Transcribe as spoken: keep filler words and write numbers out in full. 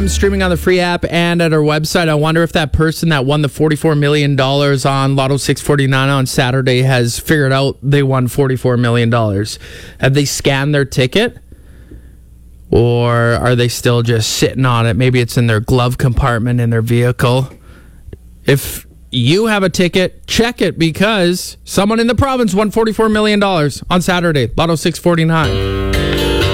M, streaming on the free app and at our website. I wonder if that person that won the forty-four million dollars on Lotto six forty-nine on Saturday has figured out they won forty-four million dollars. Have they scanned their ticket? Or are they still just sitting on it? Maybe it's in their glove compartment in their vehicle. If you have a ticket, check it, because someone in the province won forty-four million dollars on Saturday, Lotto six forty-nine.